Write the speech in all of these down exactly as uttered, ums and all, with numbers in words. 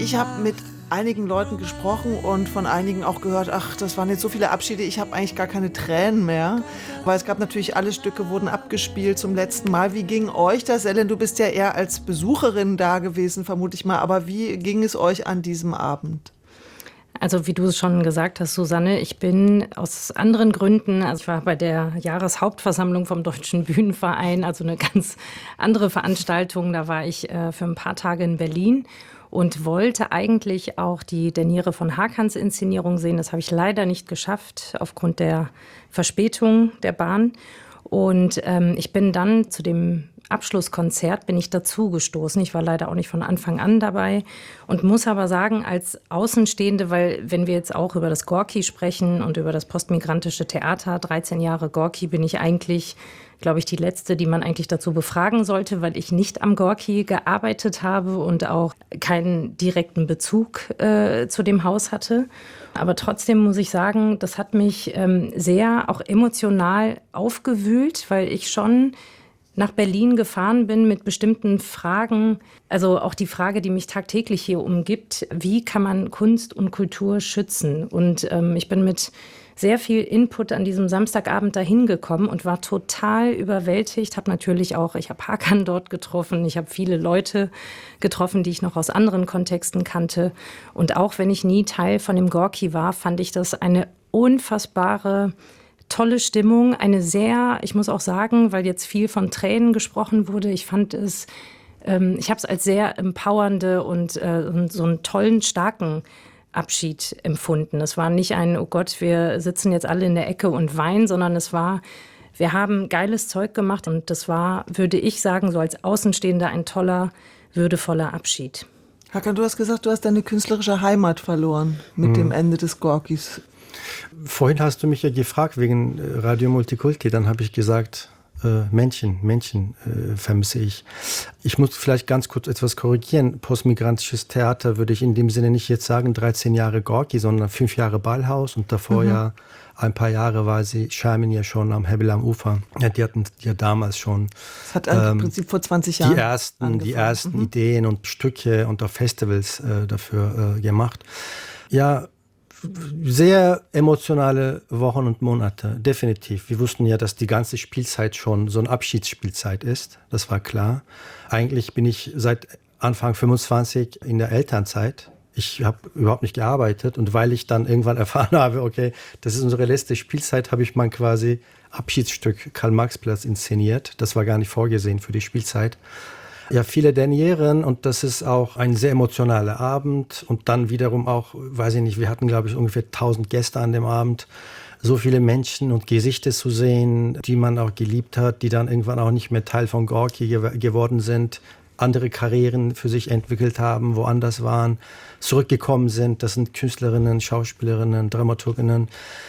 Ich habe mit einigen Leuten gesprochen und von einigen auch gehört, ach, das waren jetzt so viele Abschiede, ich habe eigentlich gar keine Tränen mehr. Weil es gab natürlich, alle Stücke wurden abgespielt zum letzten Mal. Wie ging euch das? Ellen, du bist ja eher als Besucherin da gewesen, vermute ich mal. Aber wie ging es euch an diesem Abend? Also wie du es schon gesagt hast, Susanne, ich bin aus anderen Gründen, also ich war bei der Jahreshauptversammlung vom Deutschen Bühnenverein, also eine ganz andere Veranstaltung. Da war ich äh, für ein paar Tage in Berlin und wollte eigentlich auch die Deniere von Hakans Inszenierung sehen. Das habe ich leider nicht geschafft aufgrund der Verspätung der Bahn. Und ähm, ich bin dann zu dem Abschlusskonzert bin ich dazugestoßen. Ich war leider auch nicht von Anfang an dabei und muss aber sagen, als Außenstehende, weil wenn wir jetzt auch über das Gorki sprechen und über das postmigrantische Theater, dreizehn Jahre Gorki, bin ich eigentlich, glaube ich, die Letzte, die man eigentlich dazu befragen sollte, weil ich nicht am Gorki gearbeitet habe und auch keinen direkten Bezug äh, zu dem Haus hatte. Aber trotzdem muss ich sagen, das hat mich ähm, sehr auch emotional aufgewühlt, weil ich schon nach Berlin gefahren bin mit bestimmten Fragen, also auch die Frage, die mich tagtäglich hier umgibt, wie kann man Kunst und Kultur schützen? Und ähm, ich bin mit sehr viel Input an diesem Samstagabend dahin gekommen und war total überwältigt. Habe natürlich auch, ich habe Hakan dort getroffen, ich habe viele Leute getroffen, die ich noch aus anderen Kontexten kannte. Und auch wenn ich nie Teil von dem Gorki war, fand ich das eine unfassbare tolle Stimmung, eine sehr, ich muss auch sagen, weil jetzt viel von Tränen gesprochen wurde, ich fand es, ähm, ich habe es als sehr empowernde und äh, so einen tollen, starken Abschied empfunden. Es war nicht ein, oh Gott, wir sitzen jetzt alle in der Ecke und weinen, sondern es war, wir haben geiles Zeug gemacht und das war, würde ich sagen, so als Außenstehender ein toller, würdevoller Abschied. Hakan, du hast gesagt, du hast deine künstlerische Heimat verloren mit hm. dem Ende des Gorkis. Vorhin hast du mich ja gefragt wegen Radio Multikulti, dann habe ich gesagt, äh, Menschen, Menschen äh, vermisse ich. Ich muss vielleicht ganz kurz etwas korrigieren. Postmigrantisches Theater würde ich in dem Sinne nicht jetzt sagen, dreizehn Jahre Gorki, sondern fünf Jahre Ballhaus und davor mhm. ja ein paar Jahre war sie, Schermin ja schon am Hebel am Ufer. Ja, die hatten ja damals schon. Das hat ähm, im Prinzip vor zwanzig Jahren die ersten, die ersten mhm. Ideen und Stücke und auch Festivals äh, dafür äh, gemacht. Ja, sehr emotionale Wochen und Monate, definitiv. Wir wussten ja, dass die ganze Spielzeit schon so eine Abschiedsspielzeit ist. Das war klar. Eigentlich bin ich seit Anfang fünfundzwanzig in der Elternzeit. Ich habe überhaupt nicht gearbeitet und weil ich dann irgendwann erfahren habe, okay, das ist unsere letzte Spielzeit, habe ich mein quasi Abschiedsstück Karl-Marx-Platz inszeniert. Das war gar nicht vorgesehen für die Spielzeit. Ja, viele Dernieren und das ist auch ein sehr emotionaler Abend und dann wiederum auch, weiß ich nicht, wir hatten glaube ich ungefähr tausend Gäste an dem Abend, so viele Menschen und Gesichter zu sehen, die man auch geliebt hat, die dann irgendwann auch nicht mehr Teil von Gorki ge- geworden sind, andere Karrieren für sich entwickelt haben, woanders waren, zurückgekommen sind, das sind Künstlerinnen, Schauspielerinnen, Dramaturginnen.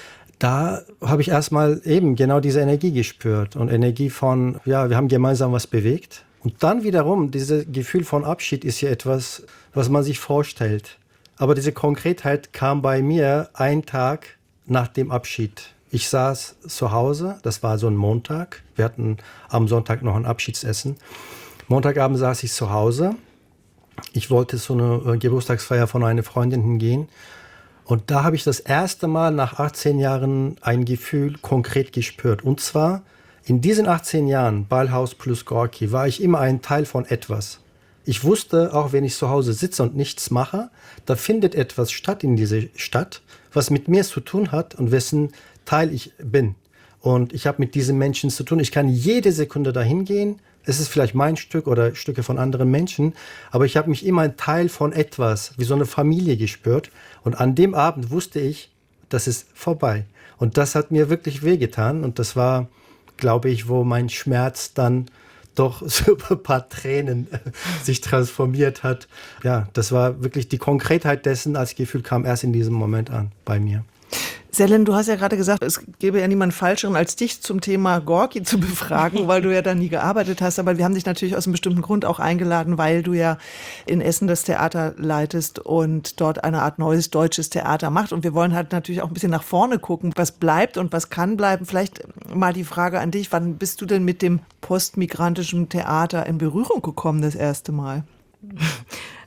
Da habe ich erstmal eben genau diese Energie gespürt und Energie von, ja, wir haben gemeinsam was bewegt. Und dann wiederum, dieses Gefühl von Abschied ist ja etwas, was man sich vorstellt. Aber diese Konkretheit kam bei mir einen Tag nach dem Abschied. Ich saß zu Hause, das war so ein Montag. Wir hatten am Sonntag noch ein Abschiedsessen. Montagabend saß ich zu Hause. Ich wollte zu einer Geburtstagsfeier von einer Freundin hingehen. Und da habe ich das erste Mal nach achtzehn Jahren ein Gefühl konkret gespürt. Und zwar, in diesen achtzehn Jahren, Ballhaus plus Gorki, war ich immer ein Teil von etwas. Ich wusste, auch wenn ich zu Hause sitze und nichts mache, da findet etwas statt in dieser Stadt, was mit mir zu tun hat und wessen Teil ich bin. Und ich habe mit diesen Menschen zu tun. Ich kann jede Sekunde dahin gehen. Es ist vielleicht mein Stück oder Stücke von anderen Menschen, aber ich habe mich immer ein Teil von etwas, wie so eine Familie gespürt. Und an dem Abend wusste ich, das ist vorbei. Und das hat mir wirklich wehgetan. Und das war, glaube ich, wo mein Schmerz dann doch so ein paar Tränen sich transformiert hat. Ja, das war wirklich die Konkretheit dessen als Gefühl kam erst in diesem Moment an bei mir. Selen, du hast ja gerade gesagt, es gäbe ja niemanden Falscheren als dich zum Thema Gorki zu befragen, weil du ja da nie gearbeitet hast. Aber wir haben dich natürlich aus einem bestimmten Grund auch eingeladen, weil du ja in Essen das Theater leitest und dort eine Art neues deutsches Theater macht. Und wir wollen halt natürlich auch ein bisschen nach vorne gucken, was bleibt und was kann bleiben. Vielleicht mal die Frage an dich, wann bist du denn mit dem postmigrantischen Theater in Berührung gekommen das erste Mal?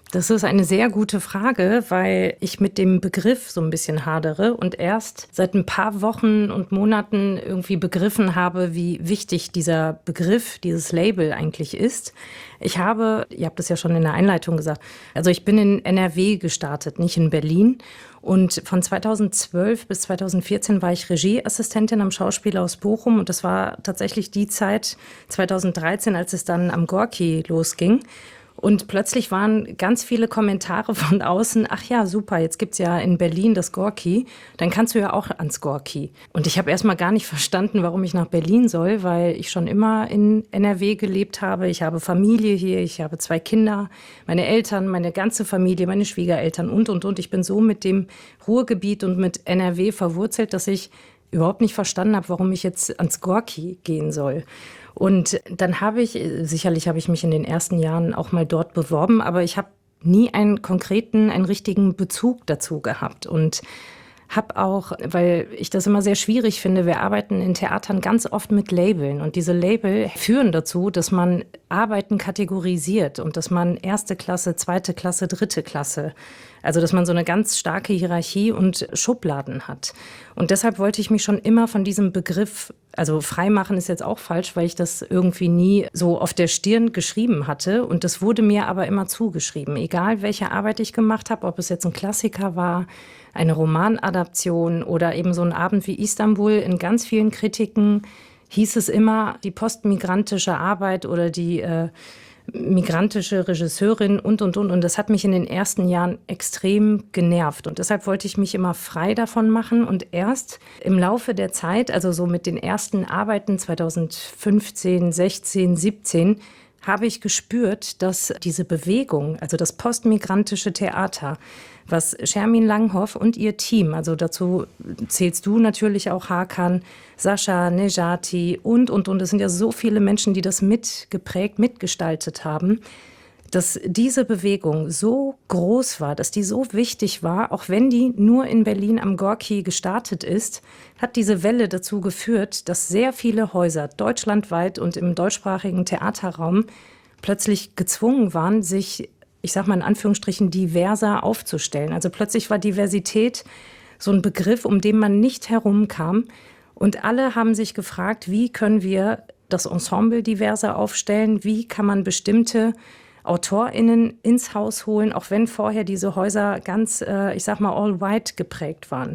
Das ist eine sehr gute Frage, weil ich mit dem Begriff so ein bisschen hadere und erst seit ein paar Wochen und Monaten irgendwie begriffen habe, wie wichtig dieser Begriff, dieses Label eigentlich ist. Ich habe, ihr habt es ja schon in der Einleitung gesagt, also ich bin in N R W gestartet, nicht in Berlin. Und von zweitausendzwölf bis zweitausendvierzehn war ich Regieassistentin am Schauspielhaus Bochum. Und das war tatsächlich die Zeit, zweitausenddreizehn, als es dann am Gorki losging. Und plötzlich waren ganz viele Kommentare von außen, ach ja, super, jetzt gibt's ja in Berlin das Gorki, dann kannst du ja auch ans Gorki. Und ich habe erst mal gar nicht verstanden, warum ich nach Berlin soll, weil ich schon immer in N R W gelebt habe. Ich habe Familie hier, ich habe zwei Kinder, meine Eltern, meine ganze Familie, meine Schwiegereltern und, und, und. Ich bin so mit dem Ruhrgebiet und mit N R W verwurzelt, dass ich überhaupt nicht verstanden habe, warum ich jetzt ans Gorki gehen soll. Und dann habe ich, sicherlich habe ich mich in den ersten Jahren auch mal dort beworben, aber ich habe nie einen konkreten, einen richtigen Bezug dazu gehabt. Und habe auch, weil ich das immer sehr schwierig finde, wir arbeiten in Theatern ganz oft mit Labeln. Und diese Label führen dazu, dass man Arbeiten kategorisiert und dass man erste Klasse, zweite Klasse, dritte Klasse, also dass man so eine ganz starke Hierarchie und Schubladen hat. Und deshalb wollte ich mich schon immer von diesem Begriff, also freimachen ist jetzt auch falsch, weil ich das irgendwie nie so auf der Stirn geschrieben hatte. Und das wurde mir aber immer zugeschrieben, egal welche Arbeit ich gemacht habe, ob es jetzt ein Klassiker war, eine Romanadaption oder eben so ein Abend wie Istanbul. In ganz vielen Kritiken hieß es immer, die postmigrantische Arbeit oder die äh, migrantische Regisseurin und, und, und. Und das hat mich in den ersten Jahren extrem genervt. Und deshalb wollte ich mich immer frei davon machen. Und erst im Laufe der Zeit, also so mit den ersten Arbeiten zweitausendfünfzehn, sechzehn, siebzehn, habe ich gespürt, dass diese Bewegung, also das postmigrantische Theater, was Shermin Langhoff und ihr Team, also dazu zählst du natürlich auch Hakan, Sascha, Nejati und, und, und. Es sind ja so viele Menschen, die das mitgeprägt, mitgestaltet haben, dass diese Bewegung so groß war, dass die so wichtig war, auch wenn die nur in Berlin am Gorki gestartet ist, hat diese Welle dazu geführt, dass sehr viele Häuser deutschlandweit und im deutschsprachigen Theaterraum plötzlich gezwungen waren, sich, ich sag mal in Anführungsstrichen, diverser aufzustellen. Also plötzlich war Diversität so ein Begriff, um den man nicht herumkam. Und alle haben sich gefragt, wie können wir das Ensemble diverser aufstellen? Wie kann man bestimmte AutorInnen ins Haus holen, auch wenn vorher diese Häuser ganz, äh, ich sag mal, all-white geprägt waren.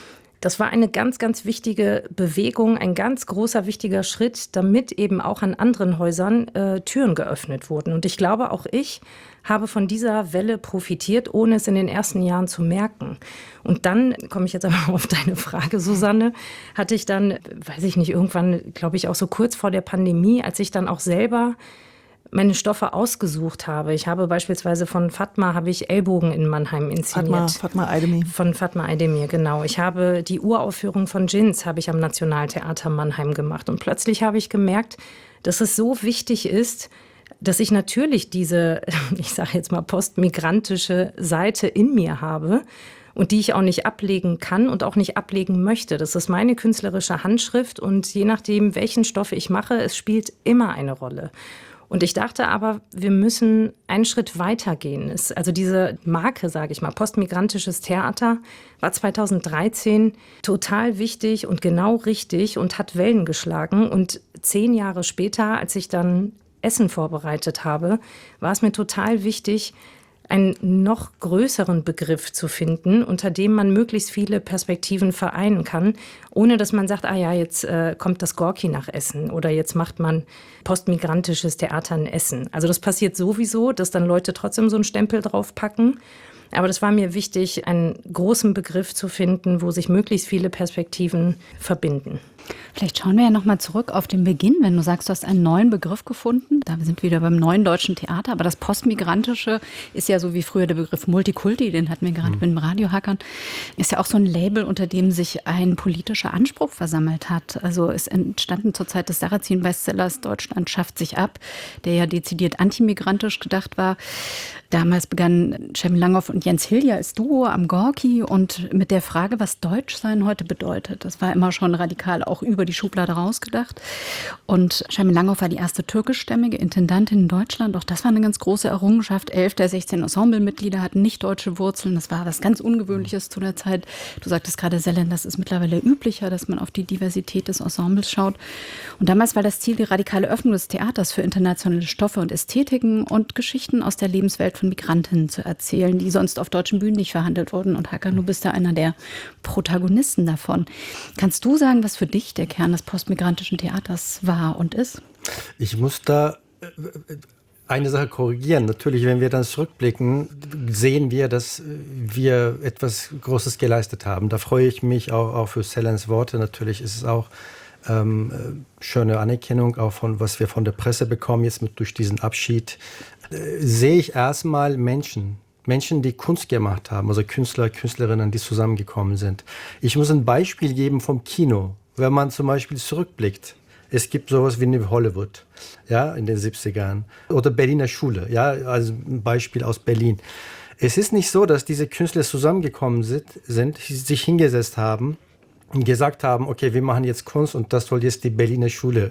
Das war eine ganz, ganz wichtige Bewegung, ein ganz großer, wichtiger Schritt, damit eben auch an anderen Häusern äh, Türen geöffnet wurden. Und ich glaube, auch ich habe von dieser Welle profitiert, ohne es in den ersten Jahren zu merken. Und dann, komme ich jetzt aber auf deine Frage, Susanne, hatte ich dann, weiß ich nicht, irgendwann, glaube ich, auch so kurz vor der Pandemie, als ich dann auch selber meine Stoffe ausgesucht habe. Ich habe beispielsweise von Fatma habe ich Ellbogen in Mannheim inszeniert. Fatma, Fatma Aydemir. Von Fatma Aydemir, genau. Ich habe die Uraufführung von Djinns habe ich am Nationaltheater Mannheim gemacht. Und plötzlich habe ich gemerkt, dass es so wichtig ist, dass ich natürlich diese, ich sage jetzt mal, postmigrantische Seite in mir habe und die ich auch nicht ablegen kann und auch nicht ablegen möchte. Das ist meine künstlerische Handschrift und je nachdem, welchen Stoff ich mache, es spielt immer eine Rolle. Und ich dachte aber, wir müssen einen Schritt weiter gehen. Es, also diese Marke, sage ich mal, postmigrantisches Theater, war zweitausenddreizehn total wichtig und genau richtig und hat Wellen geschlagen. Und zehn Jahre später, als ich dann Essen vorbereitet habe, war es mir total wichtig, einen noch größeren Begriff zu finden, unter dem man möglichst viele Perspektiven vereinen kann, ohne dass man sagt, ah ja, jetzt äh, kommt das Gorki nach Essen oder jetzt macht man postmigrantisches Theater in Essen. Also das passiert sowieso, dass dann Leute trotzdem so einen Stempel draufpacken. Aber das war mir wichtig, einen großen Begriff zu finden, wo sich möglichst viele Perspektiven verbinden. Vielleicht schauen wir ja noch mal zurück auf den Beginn, wenn du sagst, du hast einen neuen Begriff gefunden. Da sind wir wieder beim neuen deutschen Theater. Aber das Postmigrantische ist ja so wie früher der Begriff Multikulti, den hatten wir gerade mhm. mit dem Radiohackern, ist ja auch so ein Label, unter dem sich ein politischer Anspruch versammelt hat. Also es entstanden zur Zeit des Sarrazin-Bestsellers Deutschland schafft sich ab, der ja dezidiert antimigrantisch gedacht war. Damals begannen Shermin Langhoff und Jens Hilja als Duo am Gorki und mit der Frage, was Deutschsein heute bedeutet. Das war immer schon radikal auch über die Schublade rausgedacht. Und Shermin Langhoff war die erste türkischstämmige Intendantin in Deutschland. Auch das war eine ganz große Errungenschaft. Elf der sechzehn Ensemblemitglieder hatten nicht deutsche Wurzeln. Das war was ganz Ungewöhnliches zu der Zeit. Du sagtest gerade, Selen, das ist mittlerweile üblicher, dass man auf die Diversität des Ensembles schaut. Und damals war das Ziel die radikale Öffnung des Theaters für internationale Stoffe und Ästhetiken und Geschichten aus der Lebenswelt von Migrantinnen zu erzählen, die sonst auf deutschen Bühnen nicht verhandelt wurden. Und Hakan, du bist da einer der Protagonisten davon. Kannst du sagen, was für dich der Kern des postmigrantischen Theaters war und ist? Ich muss da eine Sache korrigieren. Natürlich, wenn wir dann zurückblicken, sehen wir, dass wir etwas Großes geleistet haben. Da freue ich mich auch, auch für Selens Worte. Natürlich ist es auch ähm, schöne Anerkennung, auch von was wir von der Presse bekommen, jetzt mit durch diesen Abschied. Äh, sehe ich erstmal Menschen, Menschen, die Kunst gemacht haben, also Künstler, Künstlerinnen, die zusammengekommen sind. Ich muss ein Beispiel geben vom Kino. Wenn man zum Beispiel zurückblickt, es gibt sowas wie New Hollywood, ja, in den siebzigern. Oder Berliner Schule, ja, also ein Beispiel aus Berlin. Es ist nicht so, dass diese Künstler zusammengekommen sind, sind sich hingesetzt haben und gesagt haben, okay, wir machen jetzt Kunst und das soll jetzt die Berliner Schule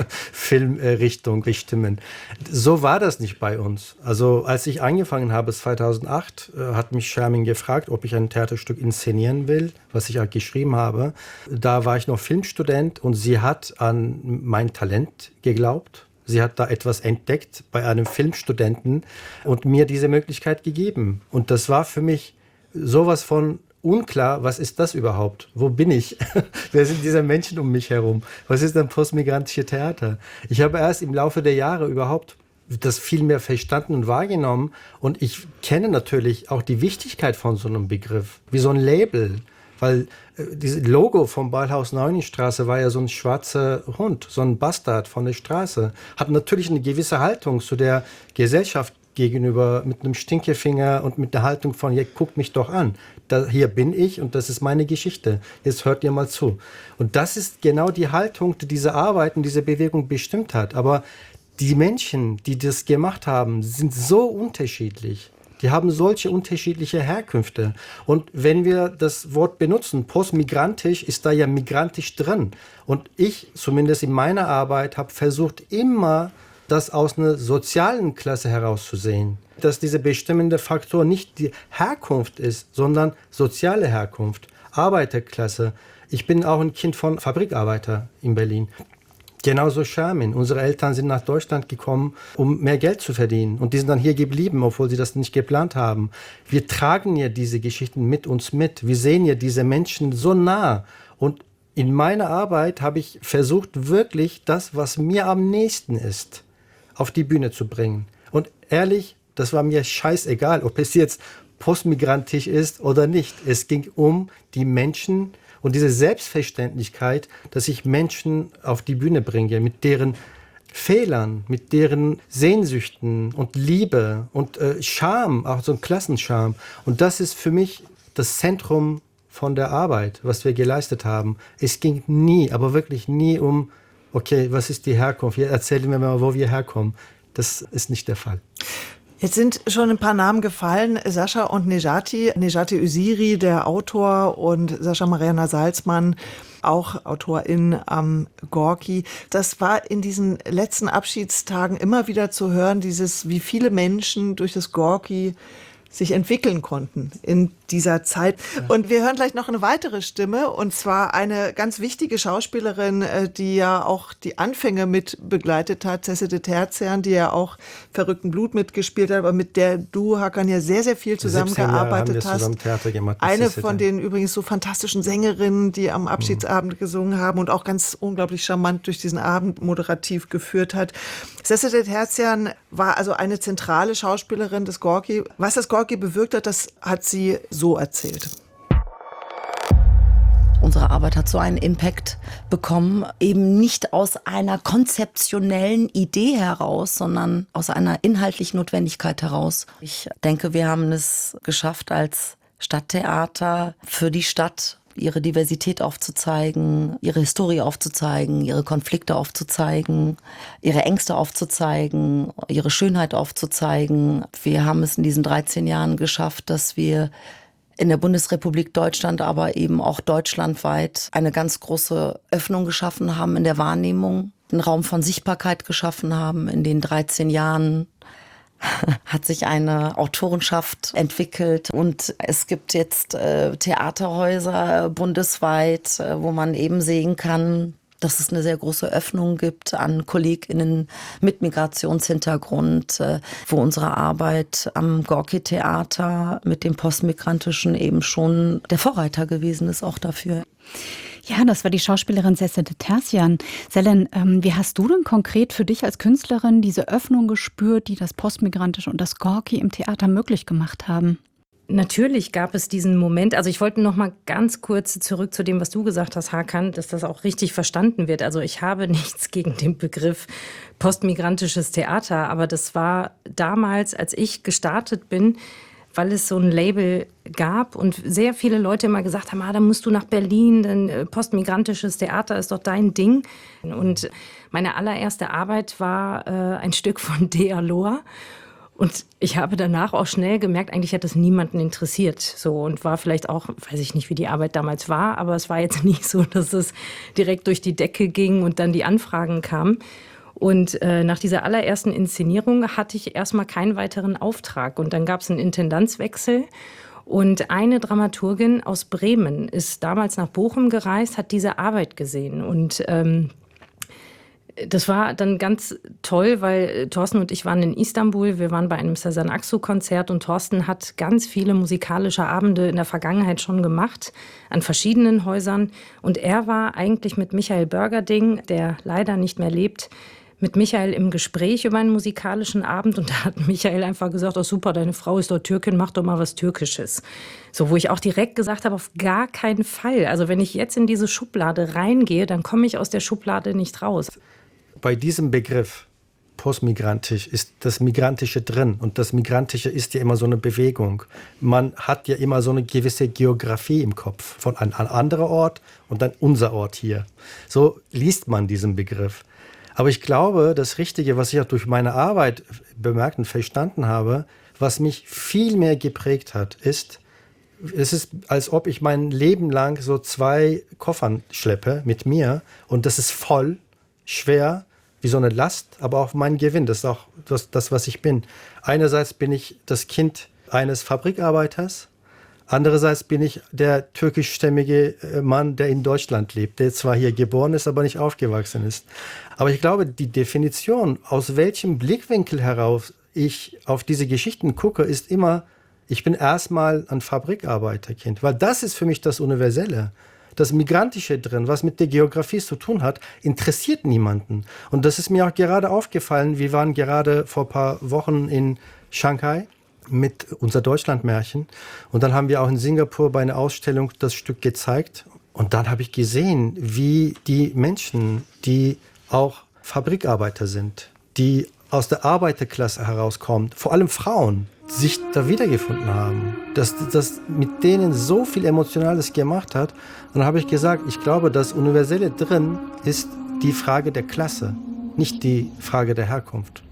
Filmrichtung bestimmen. So war das nicht bei uns. Also als ich angefangen habe, zweitausendacht, äh, hat mich Shermin gefragt, ob ich ein Theaterstück inszenieren will, was ich auch geschrieben habe. Da war ich noch Filmstudent und sie hat an mein Talent geglaubt. Sie hat da etwas entdeckt bei einem Filmstudenten und mir diese Möglichkeit gegeben. Und das war für mich sowas von unklar, was ist das überhaupt? Wo bin ich? Wer sind diese Menschen um mich herum? Was ist ein postmigrantisches Theater? Ich habe erst im Laufe der Jahre überhaupt das viel mehr verstanden und wahrgenommen. Und ich kenne natürlich auch die Wichtigkeit von so einem Begriff, wie so ein Label. Weil äh, dieses Logo vom Ballhaus Neunenstraße war ja so ein schwarzer Hund, so ein Bastard von der Straße. Hat natürlich eine gewisse Haltung zu der Gesellschaft gegenüber, mit einem Stinkefinger und mit der Haltung von, ja, guckt mich doch an. Da, hier bin ich und das ist meine Geschichte. Jetzt hört ihr mal zu. Und das ist genau die Haltung, die diese Arbeit und diese Bewegung bestimmt hat. Aber die Menschen, die das gemacht haben, sind so unterschiedlich. Die haben solche unterschiedliche Herkünfte. Und wenn wir das Wort benutzen, postmigrantisch, ist da ja migrantisch drin. Und ich, zumindest in meiner Arbeit, habe versucht, immer das aus einer sozialen Klasse herauszusehen. Dass dieser bestimmende Faktor nicht die Herkunft ist, sondern soziale Herkunft, Arbeiterklasse. Ich bin auch ein Kind von Fabrikarbeiter in Berlin. Genauso Shermin. Unsere Eltern sind nach Deutschland gekommen, um mehr Geld zu verdienen. Und die sind dann hier geblieben, obwohl sie das nicht geplant haben. Wir tragen ja diese Geschichten mit uns mit. Wir sehen ja diese Menschen so nah. Und in meiner Arbeit habe ich versucht, wirklich das, was mir am nächsten ist, auf die Bühne zu bringen. Und ehrlich, das war mir scheißegal, ob es jetzt postmigrantisch ist oder nicht. Es ging um die Menschen und diese Selbstverständlichkeit, dass ich Menschen auf die Bühne bringe, mit deren Fehlern, mit deren Sehnsüchten und Liebe und äh, Scham, auch so ein Klassenscham. Und das ist für mich das Zentrum von der Arbeit, was wir geleistet haben. Es ging nie, aber wirklich nie um, okay, was ist die Herkunft? Erzählen wir mal, wo wir herkommen. Das ist nicht der Fall. Jetzt sind schon ein paar Namen gefallen, Sascha und Nejati. Nejati Öziri, der Autor, und Sascha Mariana Salzmann, auch Autorin am Gorki. Das war in diesen letzten Abschiedstagen immer wieder zu hören, dieses, wie viele Menschen durch das Gorki sich entwickeln konnten in dieser Zeit. Und wir hören gleich noch eine weitere Stimme, und zwar eine ganz wichtige Schauspielerin, die ja auch die Anfänge mit begleitet hat, Sesede Terzian, die ja auch Verrückten Blut mitgespielt hat, aber mit der du, Hakan, ja sehr, sehr viel zusammengearbeitet hast. Zusammen Theater gemacht, eine von den übrigens so fantastischen Sängerinnen, die am Abschiedsabend mhm. gesungen haben und auch ganz unglaublich charmant durch diesen Abend moderativ geführt hat. Sesede Terzian war also eine zentrale Schauspielerin des Gorki. Was das Gorki bewirkt hat, das hat sie so erzählt. Unsere Arbeit hat so einen Impact bekommen, eben nicht aus einer konzeptionellen Idee heraus, sondern aus einer inhaltlichen Notwendigkeit heraus. Ich denke, wir haben es geschafft, als Stadttheater für die Stadt ihre Diversität aufzuzeigen, ihre Historie aufzuzeigen, ihre Konflikte aufzuzeigen, ihre Ängste aufzuzeigen, ihre Schönheit aufzuzeigen. Wir haben es in diesen dreizehn Jahren geschafft, dass wir in der Bundesrepublik Deutschland, aber eben auch deutschlandweit eine ganz große Öffnung geschaffen haben in der Wahrnehmung, einen Raum von Sichtbarkeit geschaffen haben. In den dreizehn Jahren hat sich eine Autorenschaft entwickelt und es gibt jetzt äh, Theaterhäuser bundesweit, äh, wo man eben sehen kann, dass es eine sehr große Öffnung gibt an KollegInnen mit Migrationshintergrund, wo unsere Arbeit am Gorki-Theater mit dem Postmigrantischen eben schon der Vorreiter gewesen ist, auch dafür. Ja, das war die Schauspielerin Sesede Terzian. Selen, ähm, wie hast du denn konkret für dich als Künstlerin diese Öffnung gespürt, die das Postmigrantische und das Gorki im Theater möglich gemacht haben? Natürlich gab es diesen Moment, also ich wollte noch mal ganz kurz zurück zu dem, was du gesagt hast, Hakan, dass das auch richtig verstanden wird. Also ich habe nichts gegen den Begriff postmigrantisches Theater, aber das war damals, als ich gestartet bin, weil es so ein Label gab und sehr viele Leute immer gesagt haben, ah, da musst du nach Berlin, denn postmigrantisches Theater ist doch dein Ding. Und meine allererste Arbeit war äh, ein Stück von Dea Lohr. Und ich habe danach auch schnell gemerkt, eigentlich hat das niemanden interessiert. So, und war vielleicht auch, weiß ich nicht, wie die Arbeit damals war, aber es war jetzt nicht so, dass es direkt durch die Decke ging und dann die Anfragen kamen. Und äh, nach dieser allerersten Inszenierung hatte ich erstmal keinen weiteren Auftrag. Und dann gab es einen Intendanzwechsel. Und eine Dramaturgin aus Bremen ist damals nach Bochum gereist, hat diese Arbeit gesehen. Und ähm, das war dann ganz toll, weil Thorsten und ich waren in Istanbul. Wir waren bei einem Sezen Aksu-Konzert und Thorsten hat ganz viele musikalische Abende in der Vergangenheit schon gemacht, an verschiedenen Häusern. Und er war eigentlich mit Michael Bürgerding, der leider nicht mehr lebt, mit Michael im Gespräch über einen musikalischen Abend. Und da hat Michael einfach gesagt, oh super, deine Frau ist doch Türkin, mach doch mal was Türkisches. So, wo ich auch direkt gesagt habe, auf gar keinen Fall. Also wenn ich jetzt in diese Schublade reingehe, dann komme ich aus der Schublade nicht raus. Bei diesem Begriff postmigrantisch ist das Migrantische drin. Und das Migrantische ist ja immer so eine Bewegung. Man hat ja immer so eine gewisse Geografie im Kopf. Von einem anderen Ort und dann unser Ort hier. So liest man diesen Begriff. Aber ich glaube, das Richtige, was ich auch durch meine Arbeit bemerkt und verstanden habe, was mich viel mehr geprägt hat, ist, es ist, als ob ich mein Leben lang so zwei Koffern schleppe mit mir. Und das ist voll, schwer, wie so eine Last, aber auch mein Gewinn. Das ist auch das, das, was ich bin. Einerseits bin ich das Kind eines Fabrikarbeiters, andererseits bin ich der türkischstämmige Mann, der in Deutschland lebt, der zwar hier geboren ist, aber nicht aufgewachsen ist. Aber ich glaube, die Definition, aus welchem Blickwinkel heraus ich auf diese Geschichten gucke, ist immer, ich bin erstmal ein Fabrikarbeiterkind, weil das ist für mich das Universelle. Das Migrantische drin, was mit der Geografie zu tun hat, interessiert niemanden. Und das ist mir auch gerade aufgefallen. Wir waren gerade vor ein paar Wochen in Shanghai mit unser Deutschlandmärchen. Und dann haben wir auch in Singapur bei einer Ausstellung das Stück gezeigt. Und dann habe ich gesehen, wie die Menschen, die auch Fabrikarbeiter sind, die aus der Arbeiterklasse herauskommen, vor allem Frauen, sich da wiedergefunden haben, dass das mit denen so viel Emotionales gemacht hat. Und dann habe ich gesagt, ich glaube, das Universelle drin ist die Frage der Klasse, nicht die Frage der Herkunft.